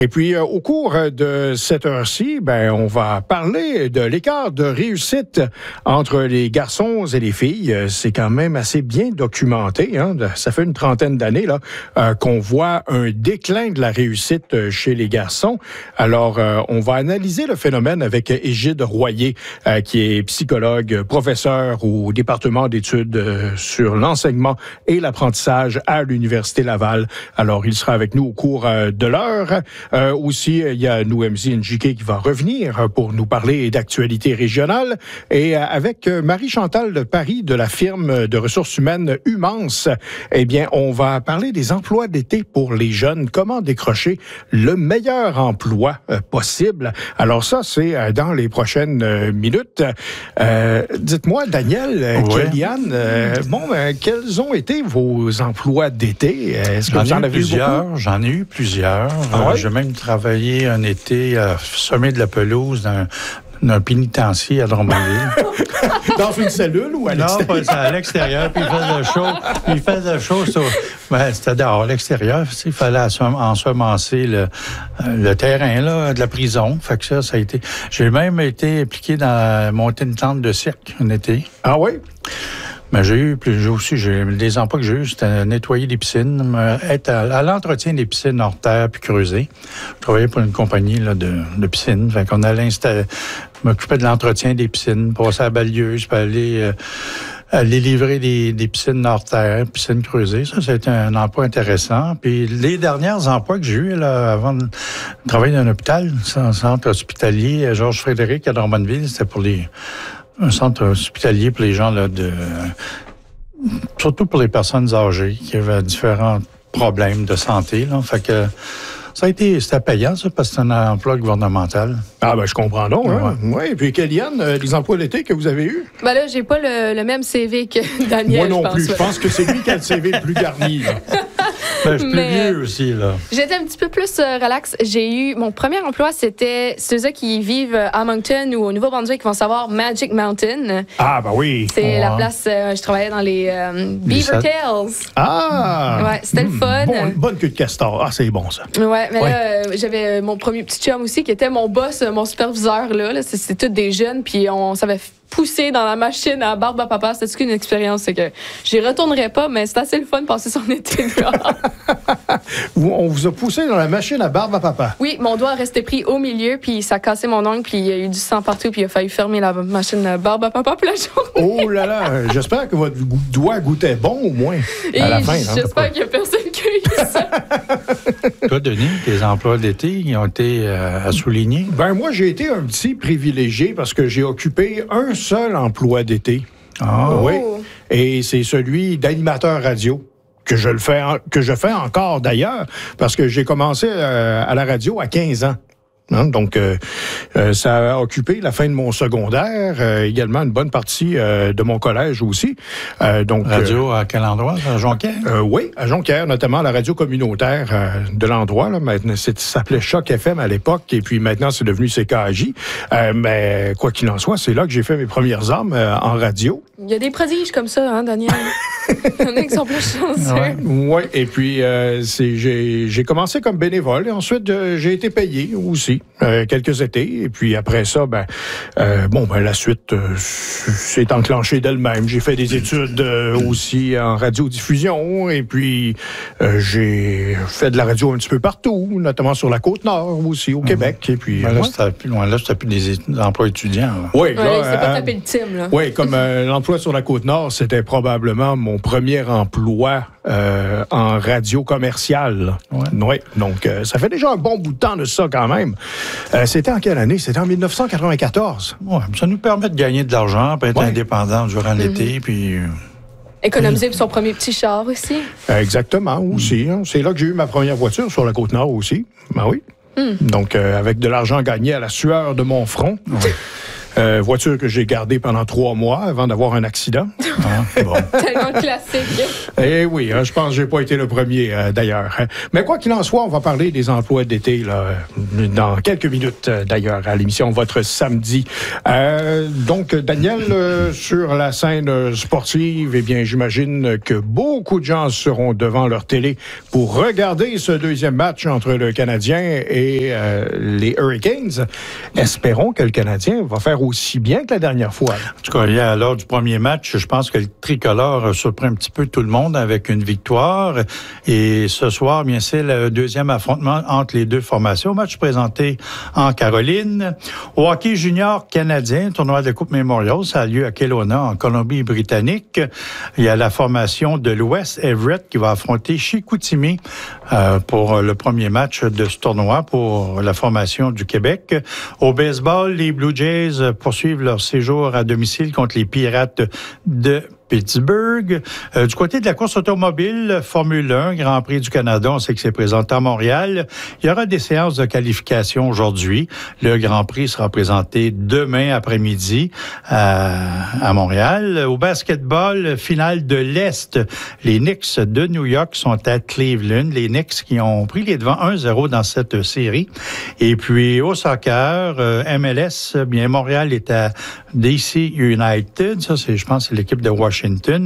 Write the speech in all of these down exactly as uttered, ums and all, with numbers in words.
Et puis, euh, au cours de cette heure-ci, ben, on va parler de l'écart de réussite entre les garçons et les filles. C'est quand même assez bien documenté, hein? Ça fait une trentaine d'années là euh, qu'on voit un déclin de la réussite chez les garçons. Alors, euh, on va analyser le phénomène avec Égide Royer, euh, qui est psychologue, professeur au département d'études euh, sur l'enseignement et l'apprentissage à l'Université Laval. Alors, il sera avec nous au cours euh, de l'heure. Euh, aussi, il y a Nouemzi Njike qui va revenir pour nous parler d'actualité régionale. Et euh, avec Marie-Chantal de Paris de la firme de ressources humaines Humance, eh bien, on va parler des emplois d'été pour les jeunes. Comment décrocher le meilleur emploi euh, possible? Alors ça, c'est euh, dans les prochaines euh, minutes. Euh, dites-moi, Daniel, euh, ouais. Kéliane, euh, bon, euh, quels ont été vos emplois d'été? Est-ce que j'en vous en ai eu avez plusieurs, beaucoup? J'en ai eu plusieurs. Ah euh, ouais? J'ai même travaillé un été à semer de la pelouse dans d'un pénitencier à Drummondville. Dans une cellule ou à Non, l'extérieur? pas à l'extérieur, puis il faisait chaud. Puis il faisait chaud. Sur, ben, c'était dehors, à l'extérieur. Il fallait ensemencer le, le terrain là, de la prison. Fait que ça, ça a été... J'ai même été impliqué dans monter une tente de cirque un été. Ah oui? Mais j'ai eu, plus, j'ai aussi, j'ai, les emplois que j'ai eu, c'était nettoyer les piscines, être à, à l'entretien des piscines hors terre puis creuser. Je travaillais pour une compagnie là, de, de piscines. Fait qu'on allait installer, m'occuper de l'entretien des piscines, passer à la balieuse, puis aller, euh, aller livrer des, des piscines hors terre, piscines creusées. Ça, ça a été un emploi intéressant. Puis les derniers emplois que j'ai eus, là, avant de travailler dans un hôpital, un centre hospitalier, Georges Frédéric à Drummondville, c'était pour les... un centre hospitalier pour les gens, là, de, surtout pour les personnes âgées qui avaient différents problèmes de santé. Là. Fait que ça a été, c'était payant, ça, parce que c'est un emploi gouvernemental. Ah, ben, je comprends donc. Ouais. Hein? Oui. Et puis, Kéliane, euh, les emplois d'été que vous avez eus? Ben là, j'ai pas le, le même C V que Daniel. Moi non je pense, plus. ouais. Je pense que c'est lui qui a le C V le plus garni. Là. Ben, je suis plus Mais- vieux aussi, là. J'étais un petit peu plus euh, relax. J'ai eu mon premier emploi, c'était ceux qui vivent à Moncton ou au Nouveau-Brunswick qui vont savoir Magic Mountain. Ah, ben oui. C'est Ouais. la place. euh, je travaillais dans les euh, Beaver sat- Tails. Ah! Ouais, c'était le Hmm, fun. Bon, une bonne queue de castor. Ah, c'est bon, ça. Ouais, mais Ouais. là, euh, j'avais euh, mon premier petit chum aussi qui était mon boss, euh, mon superviseur. Là, là. C'est, c'est tous des jeunes, puis on s'avait poussé dans la machine à barbe à papa. C'était une expérience. C'est que j'y retournerai pas, mais c'est assez le fun de passer son été dehors. Vous- On vous a poussé dans la machine à barbe à papa. Oui, mon doigt restait pris au milieu, puis ça a cassé mon ongle, puis il y a eu du sang partout, puis il a failli fermer la machine à barbe à papa pour la journée. Oh là là! J'espère que votre goût- doigt goûtait bon, au moins, Et à la fin. hein. j'espère qu'il y a personne qui a eu ça. Toi, Denis, tes emplois d'été, ils ont été euh, à souligner. Ben, moi, j'ai été un petit privilégié parce que j'ai occupé un seul emploi d'été. Ah, Oui. Oh. Et c'est celui d'animateur radio. Que je le fais, en- que je fais encore d'ailleurs, parce que j'ai commencé euh, à la radio à quinze ans. Hein, donc, euh, euh, ça a occupé la fin de mon secondaire, euh, également une bonne partie euh, de mon collège aussi. Euh, donc, Radio, à quel endroit? À Jonquière? euh, euh, oui, à Jonquière, notamment la radio communautaire euh, de l'endroit. Là, maintenant, c'est- ça s'appelait Choc F M à l'époque, et puis maintenant, c'est devenu C K J. Euh, mais quoi qu'il en soit, c'est là que j'ai fait mes premières armes euh, en radio. Il y a des prodiges comme ça, hein, Daniel? Il y en a qui sont plus chanceux. Ouais. Oui, et puis euh, c'est, j'ai, j'ai commencé comme bénévole et ensuite euh, j'ai été payé aussi euh, quelques étés. Et puis après ça, ben, euh, bon, ben, la suite euh, s'est enclenchée d'elle-même. J'ai fait des études euh, aussi en radiodiffusion et puis euh, j'ai fait de la radio un petit peu partout, notamment sur la Côte-Nord aussi, au Québec. Et puis, Ben là, ouais. c'était plus loin. Là, c'était plus des, des emplois étudiants. Là. Oui, Ouais, là, là, il s'est pas euh, tapé le team, là. oui, comme euh, l'emploi sur la Côte-Nord, c'était probablement mon premier emploi euh, en radio commerciale. Ouais. Oui, donc euh, ça fait déjà un bon bout de temps de ça quand même. Euh, c'était en quelle année? C'était en dix-neuf cent quatre-vingt-quatorze. Ouais, ça nous permet de gagner de l'argent, puis être Ouais. indépendant durant l'été, puis... euh, Économiser pour son premier petit char aussi. Euh, exactement, aussi. Hein. C'est là que j'ai eu ma première voiture sur la Côte-Nord aussi. Ben oui. Donc, euh, avec de l'argent gagné à la sueur de mon front. Ouais. Euh, voiture que j'ai gardée pendant trois mois avant d'avoir un accident. Ah, bon. Tellement classique. Eh oui, hein, je pense que j'ai pas été le premier, euh, d'ailleurs. Mais quoi qu'il en soit, on va parler des emplois d'été là, dans quelques minutes, euh, d'ailleurs, à l'émission Votre Samedi. Euh, donc, Daniel, euh, sur la scène sportive, eh bien, j'imagine que beaucoup de gens seront devant leur télé pour regarder ce deuxième match entre le Canadien et euh, les Hurricanes. Espérons que le Canadien va faire aussi bien que la dernière fois. En tout cas, hier, lors du premier match, je pense que le tricolore a surpris un petit peu tout le monde avec une victoire. Et ce soir, bien, c'est le deuxième affrontement entre les deux formations. Match présenté en Caroline. Au hockey junior canadien, tournoi de Coupe Memorial, ça a lieu à Kelowna, en Colombie-Britannique. Il y a la formation de l'Ouest Everett qui va affronter Chicoutimi euh, pour le premier match de ce tournoi pour la formation du Québec. Au baseball, les Blue Jays poursuivent leur séjour à domicile contre les Pirates de Pittsburgh. Euh, du côté de la course automobile, Formule un, Grand Prix du Canada, on sait que c'est présenté à Montréal. Il y aura des séances de qualification aujourd'hui. Le Grand Prix sera présenté demain après-midi à, à Montréal. Au basketball, finale de l'Est, les Knicks de New York sont à Cleveland. Les Knicks qui ont pris les devants un zéro dans cette série. Et puis au soccer, euh, M L S, bien Montréal est à D C United. Ça, c'est, je pense, c'est l'équipe de Washington.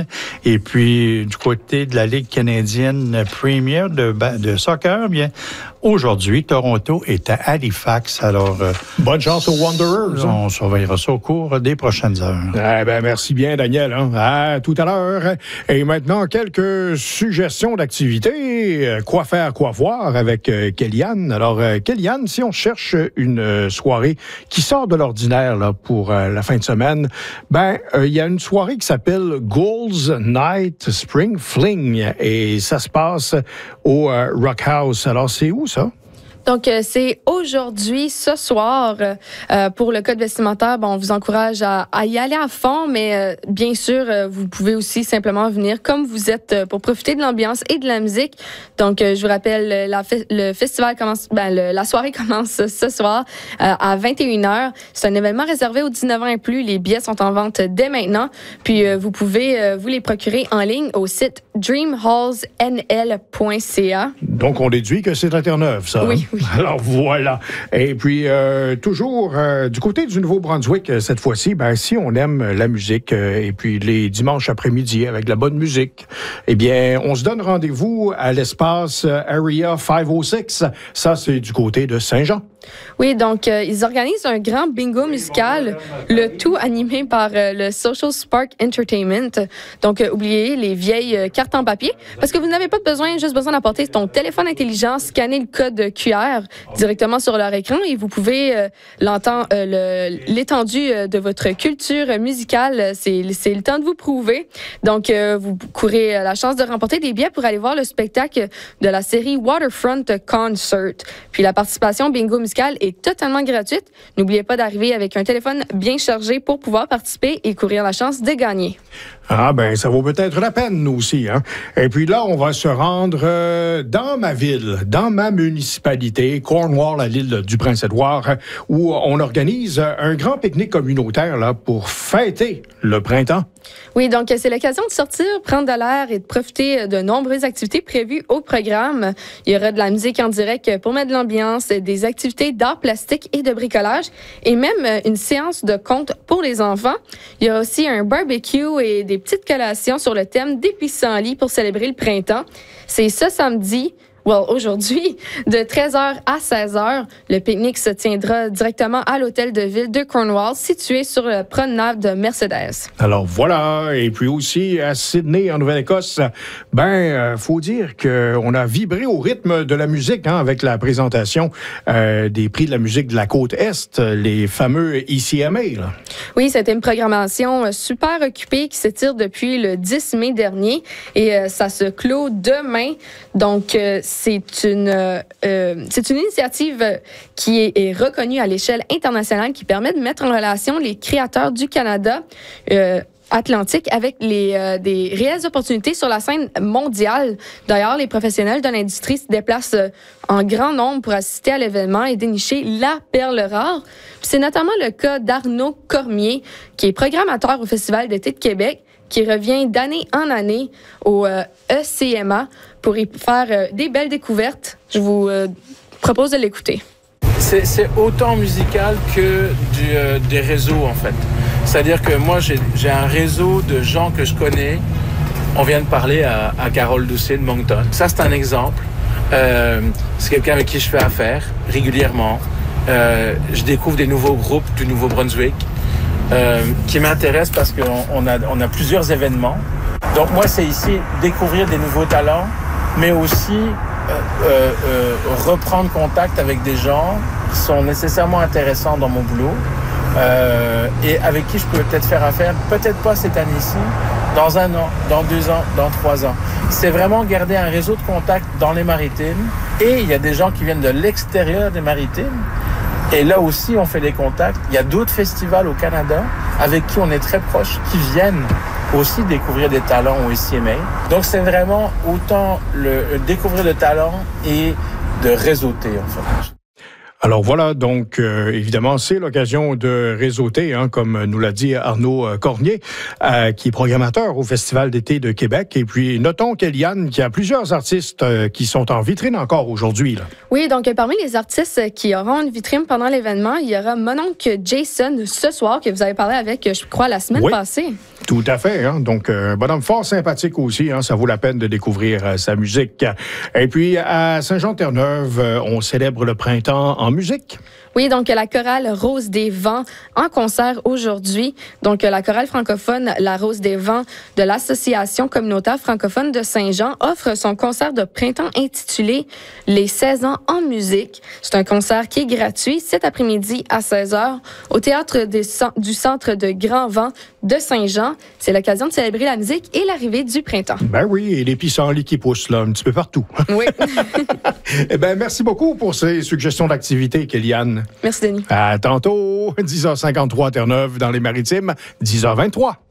Et puis, du côté de la Ligue canadienne première de, de soccer, bien, aujourd'hui, Toronto est à Halifax. Alors, euh, bonne chance aux Wanderers. On hein? surveillera ça au cours des prochaines heures. Eh ben, merci bien, Daniel. Hein? À tout à l'heure. Et maintenant, quelques suggestions d'activités. Quoi faire, quoi voir avec euh, Kellyanne. Alors, euh, Kellyanne, si on cherche une euh, soirée qui sort de l'ordinaire là, pour euh, la fin de semaine, ben, il euh, y a une soirée qui s'appelle Goals Night Spring Fling. Et ça se passe au euh, Rock House. Alors, c'est où ça? Donc, euh, c'est aujourd'hui, ce soir, euh, pour le code vestimentaire. Bon, on vous encourage à, à y aller à fond, mais euh, bien sûr, euh, vous pouvez aussi simplement venir comme vous êtes euh, pour profiter de l'ambiance et de la musique. Donc, euh, je vous rappelle, la fe- le festival commence, ben, le, la soirée commence ce soir euh, à vingt et une heures. C'est un événement réservé aux dix-neuf ans et plus. Les billets sont en vente dès maintenant. Puis, euh, vous pouvez euh, vous les procurer en ligne au site dream halls n l point c a. Donc, on déduit que c'est à Terre-Neuve, ça. Oui, oui. Alors, voilà. Et puis, euh, toujours euh, du côté du Nouveau-Brunswick, euh, cette fois-ci, ben, si on aime la musique euh, et puis les dimanches après-midi avec de la bonne musique, eh bien, on se donne rendez-vous à l'espace euh, Area cinq cent six. Ça, c'est du côté de Saint-Jean. Oui, donc euh, ils organisent un grand bingo musical, le tout animé par euh, le Social Spark Entertainment. Donc, euh, oubliez les vieilles euh, cartes en papier, parce que vous n'avez pas besoin, juste besoin d'apporter ton téléphone intelligent, scanner le code Q R directement sur leur écran et vous pouvez euh, l'entendre, euh, le, l'étendue euh, de votre culture musicale. C'est, c'est le temps de vous prouver. Donc, euh, vous courez la chance de remporter des billets pour aller voir le spectacle de la série Waterfront Concert. Puis la participation bingo musical est totalement gratuite. N'oubliez pas d'arriver avec un téléphone bien chargé pour pouvoir participer et courir la chance de gagner. Ah ben, ça vaut peut-être la peine, nous aussi. Hein? Et puis là, on va se rendre euh, dans ma ville, dans ma municipalité, Cornwall, à l'île du Prince-Édouard, où on organise un grand pique-nique communautaire là, pour fêter le printemps. Oui, donc c'est l'occasion de sortir, prendre de l'air et de profiter de nombreuses activités prévues au programme. Il y aura de la musique en direct pour mettre de l'ambiance, des activités d'art plastique et de bricolage, et même une séance de contes pour les enfants. Il y aura aussi un barbecue et des petites collations sur le thème des pissenlits pour célébrer le printemps. C'est ce samedi. Well, aujourd'hui, de treize heures à seize heures, le pique-nique se tiendra directement à l'hôtel de ville de Cornwall, situé sur le promenade de Mercedes. Alors voilà, et puis aussi à Sydney, en Nouvelle-Écosse, ben, euh, faut dire qu'on a vibré au rythme de la musique hein, avec la présentation euh, des prix de la musique de la côte Est, les fameux E C M A. Là. Oui, c'était une programmation super occupée qui s'étire depuis le dix mai dernier et euh, ça se clôt demain. Donc, euh, C'est une, euh, c'est une initiative qui est, est reconnue à l'échelle internationale qui permet de mettre en relation les créateurs du Canada euh, Atlantique avec les, euh, des réelles opportunités sur la scène mondiale. D'ailleurs, les professionnels de l'industrie se déplacent euh, en grand nombre pour assister à l'événement et dénicher la perle rare. Puis c'est notamment le cas d'Arnaud Cormier, qui est programmateur au Festival d'été de Québec, qui revient d'année en année au euh, E C M A pour y faire euh, des belles découvertes. Je vous euh, propose de l'écouter. C'est, c'est autant musical que du, euh, des réseaux, en fait. C'est-à-dire que moi, j'ai, j'ai un réseau de gens que je connais. On vient de parler à, à Carole Doucet de Moncton. Ça, c'est un exemple. Euh, c'est quelqu'un avec qui je fais affaire régulièrement. Euh, je découvre des nouveaux groupes du Nouveau-Brunswick euh, qui m'intéressent parce qu'on on a, on a plusieurs événements. Donc moi, c'est ici découvrir des nouveaux talents, mais aussi euh, euh, euh, reprendre contact avec des gens qui sont nécessairement intéressants dans mon boulot. Euh, et avec qui je peux peut-être faire affaire, peut-être pas cette année-ci, dans un an, dans deux ans, dans trois ans. C'est vraiment garder un réseau de contacts dans les maritimes. Et il y a des gens qui viennent de l'extérieur des maritimes. Et là aussi, on fait des contacts. Il y a d'autres festivals au Canada avec qui on est très proches, qui viennent aussi découvrir des talents au E C M A. Donc c'est vraiment autant le, le découvrir de talents et de réseauter, en fait. Alors voilà, donc euh, évidemment, c'est l'occasion de réseauter, hein, comme nous l'a dit Arnaud Cormier, euh, qui est programmateur au Festival d'été de Québec. Et puis, notons qu'Eliane, qu'il y a plusieurs artistes euh, qui sont en vitrine encore aujourd'hui, là. Oui, donc parmi les artistes qui auront une vitrine pendant l'événement, il y aura mon oncle Jason ce soir, que vous avez parlé avec, je crois, la semaine oui, passée. Tout à fait. Hein? Donc, un euh, bonhomme fort sympathique aussi. Hein? Ça vaut la peine de découvrir euh, sa musique. Et puis, à Saint-Jean-Terre-Neuve, euh, on célèbre le printemps en musique. Oui, donc la chorale Rose des Vents en concert aujourd'hui. Donc la chorale francophone La Rose des Vents de l'Association communautaire francophone de Saint-Jean offre son concert de printemps intitulé Les seize ans en musique. C'est un concert qui est gratuit cet après-midi à seize heures au théâtre des, du Centre de Grand Vent de Saint-Jean. C'est l'occasion de célébrer la musique et l'arrivée du printemps. Ben oui, et les pissenlits qui poussent là un petit peu partout. Oui. Eh ben merci beaucoup pour ces suggestions d'activités, Kéliane. Merci, Denis. À tantôt, dix heures cinquante-trois à Terre-Neuve dans les Maritimes, dix heures vingt-trois.